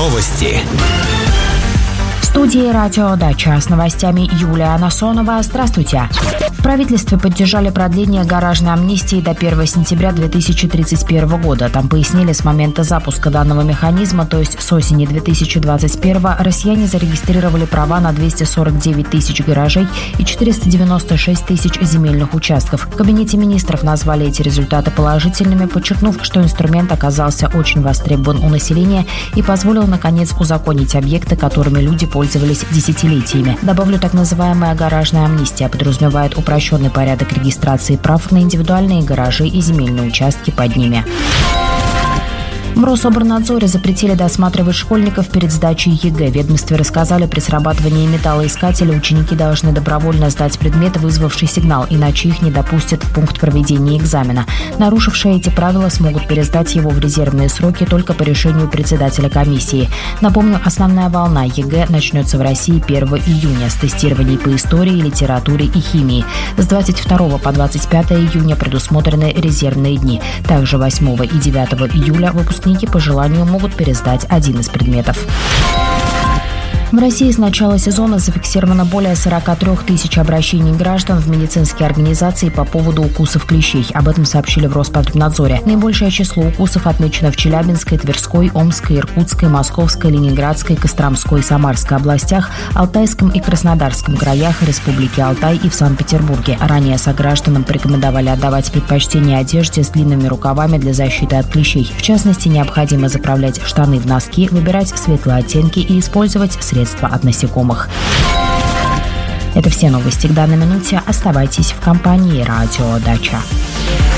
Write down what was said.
Новости. В студии «Радио Дача» с новостями Юлия Насонова. Здравствуйте. В правительстве поддержали продление гаражной амнистии до 1 сентября 2031 года. Там пояснили, с момента запуска данного механизма, то есть с осени 2021, россияне зарегистрировали права на 249 тысяч гаражей и 496 тысяч земельных участков. В Кабинете министров назвали эти результаты положительными, подчеркнув, что инструмент оказался очень востребован у населения и позволил, наконец, узаконить объекты, которыми люди пользовались десятилетиями. Добавлю, так называемая гаражная амнистия подразумевает упрощенный порядок регистрации прав на индивидуальные гаражи и земельные участки под ними. В Рособорнадзоре запретили досматривать школьников перед сдачей ЕГЭ. В ведомстве рассказали, при срабатывании металлоискателя ученики должны добровольно сдать предмет, вызвавший сигнал, иначе их не допустят в пункт проведения экзамена. Нарушившие эти правила смогут пересдать его в резервные сроки только по решению председателя комиссии. Напомню, основная волна ЕГЭ начнется в России 1 июня с тестирований по истории, литературе и химии. С 22 по 25 июня предусмотрены резервные дни. Также 8 и 9 июля выпускники по желанию могут пересдать один из предметов. В России с начала сезона зафиксировано более 43 тысяч обращений граждан в медицинские организации по поводу укусов клещей. Об этом сообщили в Роспотребнадзоре. Наибольшее число укусов отмечено в Челябинской, Тверской, Омской, Иркутской, Московской, Ленинградской, Костромской и Самарской областях, Алтайском и Краснодарском краях, Республике Алтай и в Санкт-Петербурге. Ранее согражданам порекомендовали отдавать предпочтение одежде с длинными рукавами для защиты от клещей. В частности, необходимо заправлять штаны в носки, выбирать светлые оттенки и использовать средства от насекомых. Это все новости к данной минуте. Оставайтесь в компании «Радио Дача».